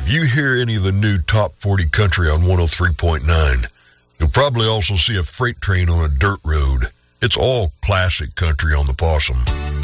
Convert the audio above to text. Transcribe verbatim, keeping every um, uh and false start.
If you hear any of the new Top forty Country on one oh three point nine, you'll probably also see a freight train on a dirt road. It's all classic country on the Possum.